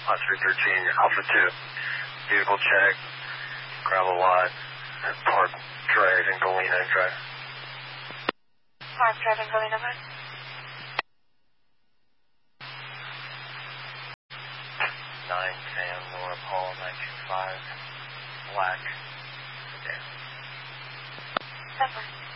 on 313, Alpha 2. Vehicle check, gravel lot, Park Drive and Galena Drive. Park Drive and Galena Drive. 910 Laura Paul 925, black sedan. That's fine.